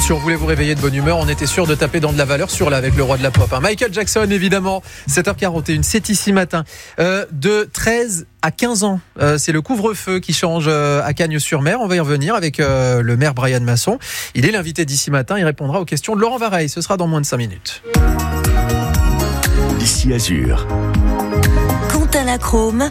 Si on voulait vous réveiller de bonne humeur, on était sûr de taper dans de la valeur sûre là avec le roi de la pop. Michael Jackson, évidemment, 7h41, c'est ici matin. De 13 à 15 ans, c'est le couvre-feu qui change à Cagnes-sur-Mer. On va y revenir avec le maire Brian Masson. Il est l'invité d'ici matin, il répondra aux questions de Laurent Vareille. Ce sera dans moins de 5 minutes. Ici Azur. Quentin Lachrome.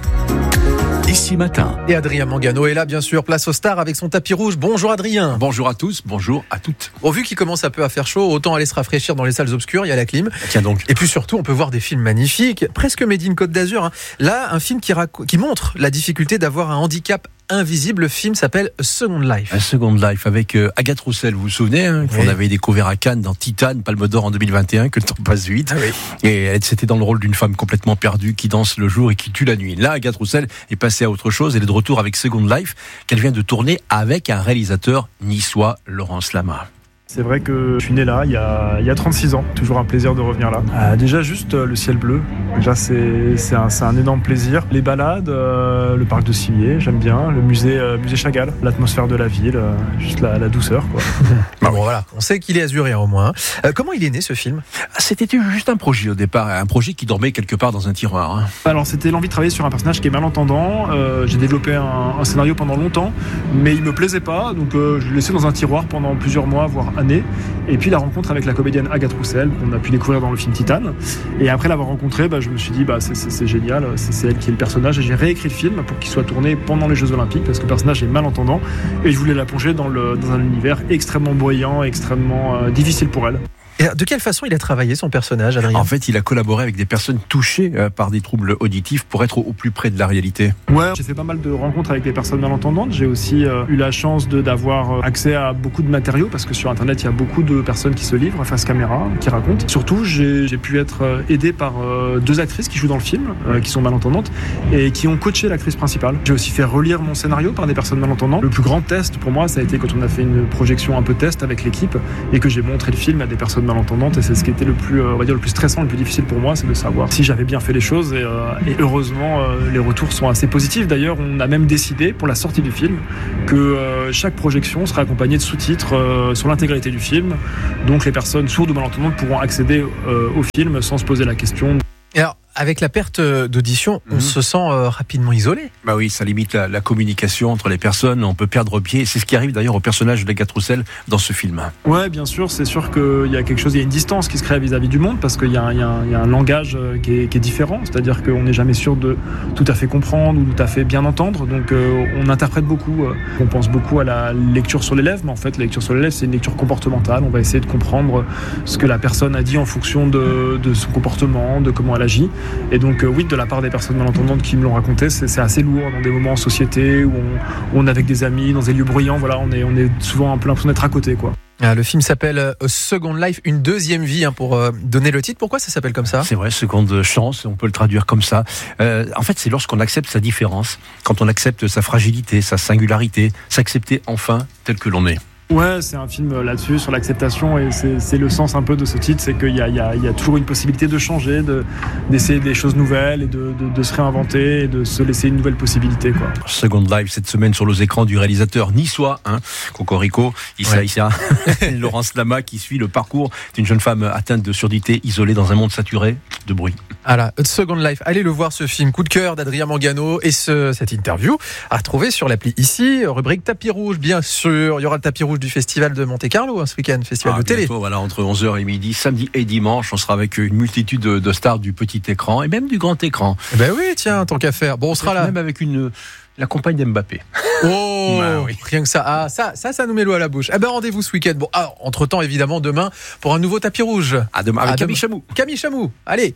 Ici matin. Et Adrien Mangano est là, bien sûr, place aux stars avec son tapis rouge. Bonjour Adrien. Bonjour à tous, bonjour à toutes. Bon, vu qu'il commence un peu à faire chaud, autant aller se rafraîchir dans les salles obscures, il y a la clim. Tiens donc. Et puis surtout, on peut voir des films magnifiques, presque made in Côte d'Azur. Là, un film qui montre la difficulté d'avoir un handicap invisible. Le film s'appelle A Second Life. A Second Life avec Agathe Roussel, vous vous souvenez, qu'on avait découvert à Cannes dans Titane, Palme d'Or en 2021, que le temps passe vite. Ah oui. Et c'était dans le rôle d'une femme complètement perdue qui danse le jour et qui tue la nuit. Là, Agathe Roussel est passée à autre chose. Elle est de retour avec Second Life, qu'elle vient de tourner avec un réalisateur niçois, Laurence Lama. C'est vrai que je suis né là, il y a 36 ans. Toujours un plaisir de revenir là. Déjà juste le ciel bleu. Déjà c'est un énorme plaisir. Les balades, le parc de Cimier, j'aime bien. Le musée Chagall, l'atmosphère de la ville, juste la douceur, quoi. Bon, voilà, on sait qu'il est azurien au moins. Comment il est né ce film ? C'était juste un projet au départ, un projet qui dormait quelque part dans un tiroir. Alors c'était l'envie de travailler sur un personnage qui est malentendant. J'ai développé un scénario pendant longtemps, mais il me plaisait pas, donc je l'ai laissé dans un tiroir pendant plusieurs mois, voire années. Et puis la rencontre avec la comédienne Agathe Roussel, qu'on a pu découvrir dans le film Titane. Et après l'avoir rencontrée, je me suis dit c'est génial, c'est elle qui est le personnage. Et j'ai réécrit le film pour qu'il soit tourné pendant les Jeux Olympiques, parce que le personnage est malentendant. Et je voulais la plonger dans un univers extrêmement bruyant, extrêmement difficile pour elle. Et de quelle façon il a travaillé son personnage, Adrien ? En fait, il a collaboré avec des personnes touchées par des troubles auditifs pour être au plus près de la réalité. Ouais, j'ai fait pas mal de rencontres avec des personnes malentendantes. J'ai aussi eu la chance d'avoir accès à beaucoup de matériaux, parce que sur Internet, il y a beaucoup de personnes qui se livrent face caméra, qui racontent. Surtout, j'ai pu être aidé par 2 actrices qui jouent dans le film, qui sont malentendantes, et qui ont coaché l'actrice principale. J'ai aussi fait relire mon scénario par des personnes malentendantes. Le plus grand test pour moi, ça a été quand on a fait une projection un peu test avec l'équipe, et que j'ai montré le film à des personnes malentendantes, et c'est ce qui était le plus, on va dire, le plus stressant, le plus difficile pour moi, c'est de savoir si j'avais bien fait les choses, et heureusement les retours sont assez positifs. D'ailleurs, on a même décidé pour la sortie du film que chaque projection sera accompagnée de sous-titres sur l'intégralité du film, donc les personnes sourdes ou malentendantes pourront accéder au film sans se poser la question. Et alors, avec la perte d'audition, on se sent rapidement isolé. Bah oui, ça limite la communication entre les personnes, on peut perdre pied. C'est ce qui arrive d'ailleurs au personnage d'Agathe Roussel dans ce film. Ouais, bien sûr, c'est sûr qu'il y a quelque chose, il y a une distance qui se crée vis-à-vis du monde, parce qu'il y a un langage qui est différent, c'est-à-dire qu'on n'est jamais sûr de tout à fait comprendre ou tout à fait bien entendre, donc on interprète beaucoup, on pense beaucoup à la lecture sur les lèvres, mais en fait la lecture sur les lèvres c'est une lecture comportementale, on va essayer de comprendre ce que la personne a dit en fonction de son comportement, de comment elle agit. Et donc oui, de la part des personnes malentendantes qui me l'ont raconté, c'est assez lourd dans des moments en société où on est avec des amis, dans des lieux bruyants, voilà, on est souvent un peu l'impression d'être à côté, quoi. Le film s'appelle A Second Life, une deuxième vie, pour donner le titre. Pourquoi ça s'appelle comme ça ? C'est vrai, seconde chance, on peut le traduire comme ça. En fait, c'est lorsqu'on accepte sa différence, quand on accepte sa fragilité, sa singularité, s'accepter enfin tel que l'on est. Ouais, c'est un film là-dessus, sur l'acceptation, et c'est le sens un peu de ce titre, c'est qu'il y a toujours une possibilité de changer, d'essayer des choses nouvelles, et de se réinventer, et de se laisser une nouvelle possibilité, quoi. Second Life, cette semaine sur les écrans du réalisateur niçois, Cocorico, Issa, Laurence Lama, qui suit le parcours d'une jeune femme atteinte de surdité, isolée dans un monde saturé de bruit. Voilà, Second Life, allez le voir ce film, coup de cœur d'Adrien Mangano, et cette interview à retrouver sur l'appli ici, rubrique tapis rouge, bien sûr, il y aura le tapis rouge du festival de Monte-Carlo ce week-end, festival de télé. Bientôt, voilà, entre 11h et midi, samedi et dimanche, on sera avec une multitude de stars du petit écran et même du grand écran. Ben oui, tiens, tant qu'à faire. Bon, on sera là. Même avec la compagne d'Mbappé. Oh, oui. Rien que ça. Ça nous met l'eau à la bouche. Rendez-vous ce week-end. Bon, entre-temps, évidemment, demain, pour un nouveau tapis rouge. À demain, avec Camille Chamou. Camille Chamou, allez.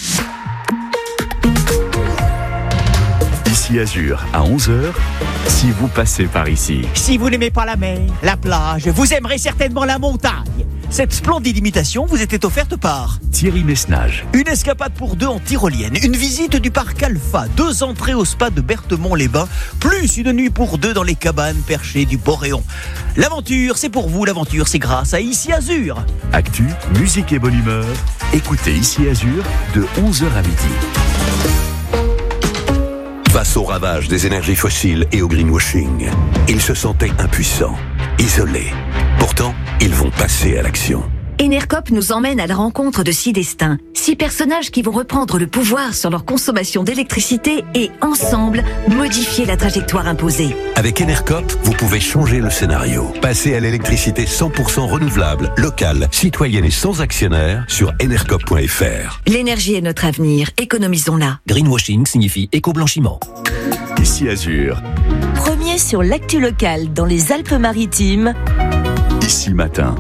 Ici Azur, à 11h, si vous passez par ici. Si vous n'aimez pas la mer, la plage, vous aimerez certainement la montagne. Cette splendide imitation vous était offerte par Thierry Messnage. Une escapade pour 2 en tyrolienne, une visite du parc Alpha, 2 entrées au spa de Berthemont-les-Bains, plus une nuit pour 2 dans les cabanes perchées du Boréon. L'aventure, c'est pour vous, l'aventure, c'est grâce à Ici Azur. Actu, musique et bonne humeur, écoutez Ici Azur de 11h à midi. Face au ravage des énergies fossiles et au greenwashing, ils se sentaient impuissants, isolés. Pourtant, ils vont passer à l'action. Enercop nous emmène à la rencontre de 6 destins. 6 personnages qui vont reprendre le pouvoir sur leur consommation d'électricité et, ensemble, modifier la trajectoire imposée. Avec Enercop, vous pouvez changer le scénario. Passer à l'électricité 100% renouvelable, locale, citoyenne et sans actionnaire sur enercop.fr. L'énergie est notre avenir, économisons-la. Greenwashing signifie éco-blanchiment. Ici Azur, Premier sur l'actu locale dans les Alpes-Maritimes. ici matin.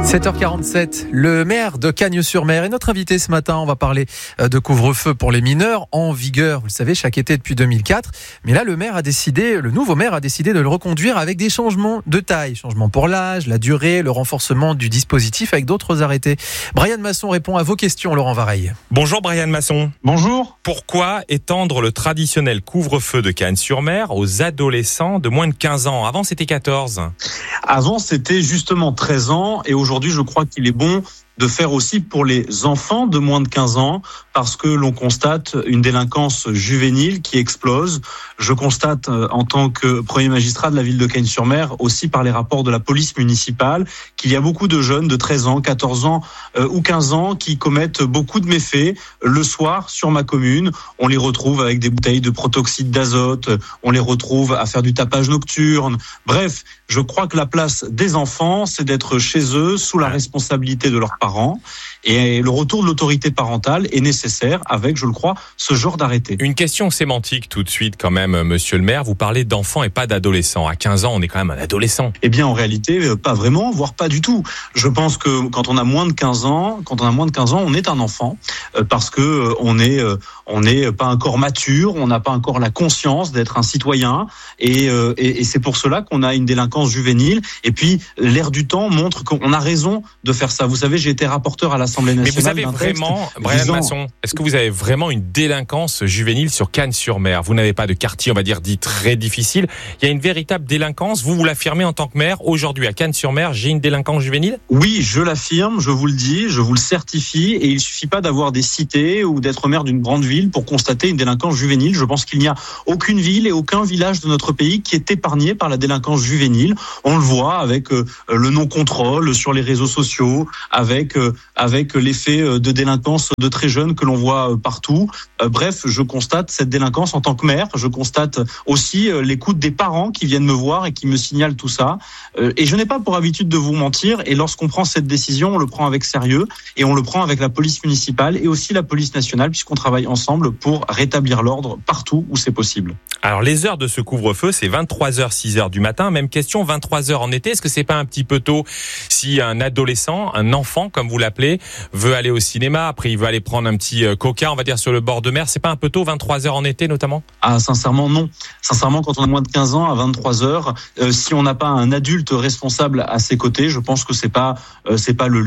7h47, le maire de Cagnes-sur-Mer est notre invité ce matin. On va parler de couvre-feu pour les mineurs en vigueur, vous le savez, chaque été depuis 2004. Mais là, le nouveau maire a décidé de le reconduire avec des changements de taille. Changements pour l'âge, la durée, le renforcement du dispositif avec d'autres arrêtés. Brian Masson répond à vos questions, Laurent Vareille. Bonjour Brian Masson. Bonjour. Pourquoi étendre le traditionnel couvre-feu de Cagnes-sur-Mer aux adolescents de moins de 15 ans ? Avant, c'était 14. Avant, c'était justement 13 ans et aujourd'hui, je crois qu'il est bon de faire aussi pour les enfants de moins de 15 ans parce que l'on constate une délinquance juvénile qui explose. Je constate en tant que premier magistrat de la ville de Cagnes-sur-Mer, aussi par les rapports de la police municipale, qu'il y a beaucoup de jeunes de 13 ans, 14 ans ou 15 ans qui commettent beaucoup de méfaits le soir sur ma commune. On les retrouve avec des bouteilles de protoxyde d'azote, on les retrouve à faire du tapage nocturne. Bref, je crois que la place des enfants, c'est d'être chez eux sous la responsabilité de leurs parents. Et le retour de l'autorité parentale est nécessaire avec, je le crois, ce genre d'arrêté. Une question sémantique tout de suite quand même, monsieur le maire. Vous parlez d'enfants et pas d'adolescents. À 15 ans, on est quand même un adolescent. Eh bien, en réalité, pas vraiment, voire pas du tout. Je pense que quand on a moins de 15 ans, on est un enfant parce que on n'est pas encore mature, on n'a pas encore la conscience d'être un citoyen et c'est pour cela qu'on a une délinquance juvénile. Et puis, l'air du temps montre qu'on a raison de faire ça. Vous savez, j'ai été rapporteur à l'Assemblée nationale. Mais vous avez vraiment, Brian Masson, est-ce que vous avez vraiment une délinquance juvénile sur Cagnes-sur-Mer ? Vous n'avez pas de quartier, on va dire, dit très difficile. Il y a une véritable délinquance. Vous l'affirmez en tant que maire. Aujourd'hui, à Cagnes-sur-Mer, j'ai une délinquance juvénile ? Oui, je l'affirme, je vous le dis, je vous le certifie. Et il suffit pas d'avoir des cités ou d'être maire d'une grande ville pour constater une délinquance juvénile. Je pense qu'il n'y a aucune ville et aucun village de notre pays qui est épargné par la délinquance juvénile. On le voit avec le non-contrôle sur les réseaux sociaux, avec l'effet de délinquance de très jeunes que l'on voit partout. Bref, je constate cette délinquance en tant que maire. Je constate aussi l'écoute des parents qui viennent me voir et qui me signalent tout ça. Et je n'ai pas pour habitude de vous mentir. Et lorsqu'on prend cette décision, on le prend avec sérieux et on le prend avec la police municipale et aussi la police nationale puisqu'on travaille ensemble pour rétablir l'ordre partout où c'est possible. Alors, les heures de ce couvre-feu, c'est 23h, 6h du matin. Même question, 23h en été. Est-ce que c'est pas un petit peu tôt si un adolescent, un enfant, comme vous l'appelez, veut aller au cinéma, après il veut aller prendre un petit coca, on va dire, sur le bord de mer. C'est pas un peu tôt, 23h en été notamment ? Ah, sincèrement, non. Sincèrement, quand on a moins de 15 ans, à 23h, si on n'a pas un adulte responsable à ses côtés, je pense que c'est pas des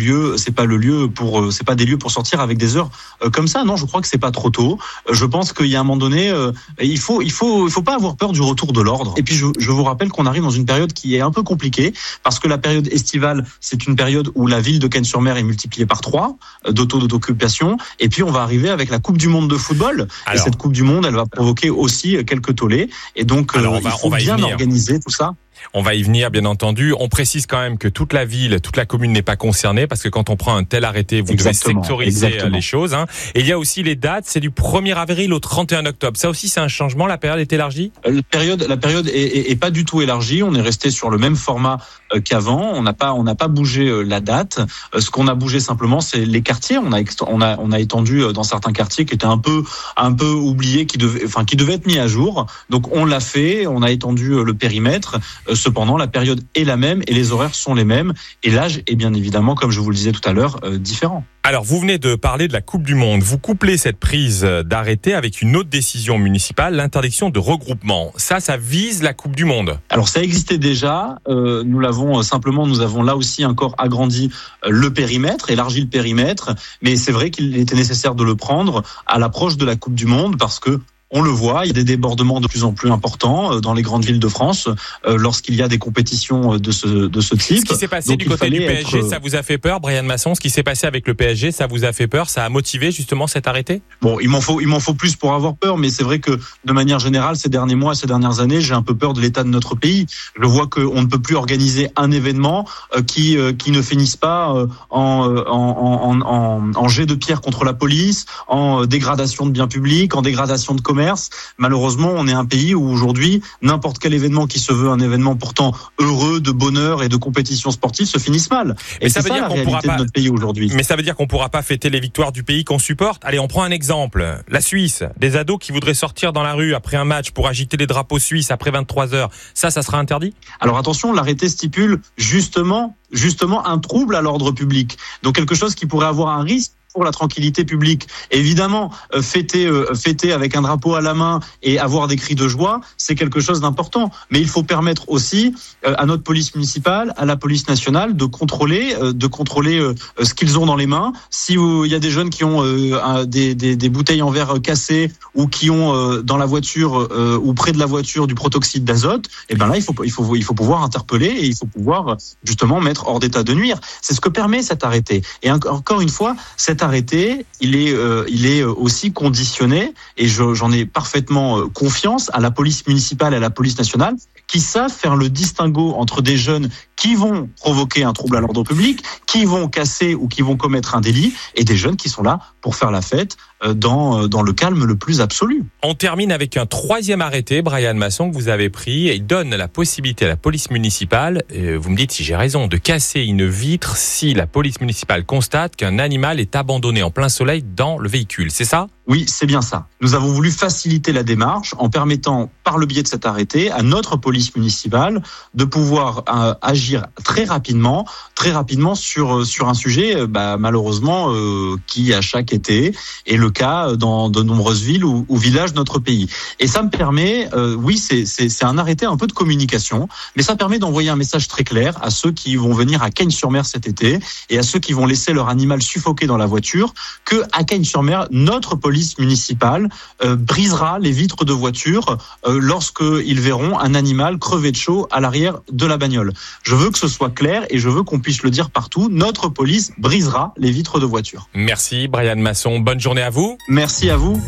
lieux pour sortir avec des heures comme ça. Non, je crois que c'est pas trop tôt. Je pense qu'il y a un moment donné, il faut pas avoir peur du retour de l'ordre. Et puis, je vous rappelle qu'on arrive dans une période qui est un peu compliquée parce que la période estivale, c'est une période où la ville de Cagnes-sur-Mer est multipliée par 3 d'occupation. Et puis, on va arriver avec la Coupe du Monde de football. Et cette Coupe du Monde, elle va provoquer aussi quelques tollés. Et donc, il faut bien organiser tout ça. On va y venir, bien entendu. On précise quand même que toute la ville, toute la commune n'est pas concernée parce que quand on prend un tel arrêté, vous devez sectoriser les choses. Et il y a aussi les dates, c'est du 1er avril au 31 octobre. Ça aussi, c'est un changement. La période est élargie ? La période est pas du tout élargie. On est resté sur le même format qu'avant. On n'a pas bougé la date. Ce qu'on a bougé simplement, c'est les quartiers. On a étendu dans certains quartiers qui étaient un peu oubliés, qui devaient être mis à jour. Donc on l'a fait. On a étendu le périmètre. Cependant, la période est la même et les horaires sont les mêmes. Et l'âge est bien évidemment, comme je vous le disais tout à l'heure, différent. Alors, vous venez de parler de la Coupe du Monde. Vous couplez cette prise d'arrêté avec une autre décision municipale, l'interdiction de regroupement. Ça vise la Coupe du Monde. Alors, ça existait déjà. Nous avons là aussi encore agrandi le périmètre, élargi le périmètre. Mais c'est vrai qu'il était nécessaire de le prendre à l'approche de la Coupe du Monde parce que on le voit, il y a des débordements de plus en plus importants dans les grandes villes de France lorsqu'il y a des compétitions de ce type. Ce qui s'est passé du côté du PSG, ça vous a fait peur, Brian Masson? Ce qui s'est passé avec le PSG, ça vous a fait peur? Ça a motivé justement cet arrêté? Bon, il m'en faut plus pour avoir peur, mais c'est vrai que de manière générale, ces derniers mois, ces dernières années, j'ai un peu peur de l'état de notre pays. Je vois qu'on ne peut plus organiser un événement qui ne finisse pas en jet de pierre contre la police, en dégradation de biens publics, en dégradation de commerce. Malheureusement, on est un pays où aujourd'hui, n'importe quel événement qui se veut un événement pourtant heureux, de bonheur et de compétition sportive se finisse mal. Et ça veut dire qu'on pourra pas, de notre pays aujourd'hui. Mais ça veut dire qu'on pourra pas fêter les victoires du pays qu'on supporte. Allez, on prend un exemple. La Suisse, des ados qui voudraient sortir dans la rue après un match pour agiter les drapeaux suisses après 23h. Ça sera interdit? Alors attention, l'arrêté stipule justement un trouble à l'ordre public. Donc quelque chose qui pourrait avoir un risque pour la tranquillité publique. Évidemment, fêter avec un drapeau à la main et avoir des cris de joie, c'est quelque chose d'important. Mais il faut permettre aussi à notre police municipale, à la police nationale, de contrôler ce qu'ils ont dans les mains. Si il y a des jeunes qui ont des bouteilles en verre cassées ou qui ont dans la voiture ou près de la voiture du protoxyde d'azote, et ben là il faut pouvoir interpeller et il faut pouvoir justement mettre hors d'état de nuire. C'est ce que permet cet arrêté. Et encore une fois, cet arrêté, il est aussi conditionné, et j'en ai parfaitement confiance, à la police municipale et à la police nationale, qui savent faire le distinguo entre des jeunes qui vont provoquer un trouble à l'ordre public, qui vont casser ou qui vont commettre un délit, et des jeunes qui sont là pour faire la fête dans le calme le plus absolu. On termine avec un troisième arrêté, Brian Masson, que vous avez pris, et il donne la possibilité à la police municipale, vous me dites si j'ai raison, de casser une vitre si la police municipale constate qu'un animal est abandonné en plein soleil dans le véhicule. C'est ça? Oui, c'est bien ça. Nous avons voulu faciliter la démarche en permettant, par le biais de cet arrêté, à notre police municipale de pouvoir agir très rapidement sur un sujet, malheureusement, qui à chaque été est le cas dans de nombreuses villes ou villages de notre pays. Et ça me permet, c'est un arrêté un peu de communication, mais ça permet d'envoyer un message très clair à ceux qui vont venir à Cagnes-sur-Mer cet été et à ceux qui vont laisser leur animal suffoquer dans la voiture, que à Cagnes-sur-Mer, notre police municipale brisera les vitres de voiture lorsqu'ils verront un animal crever de chaud à l'arrière de la bagnole. Je veux que ce soit clair et je veux qu'on puisse le dire partout. Notre police brisera les vitres de voiture. Merci Brian Masson. Bonne journée à vous. Merci à vous.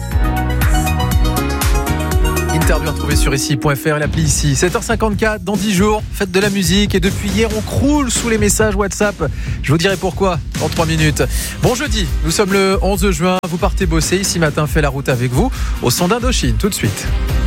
Interview retrouvée sur ici.fr et l'appli ici. 7h54, dans 10 jours, fête de la musique. Et depuis hier, on croule sous les messages WhatsApp. Je vous dirai pourquoi dans 3 minutes. Bon jeudi, nous sommes le 11 juin. Vous partez bosser. Ici Matin fait la route avec vous au son d'Indochine. Tout de suite.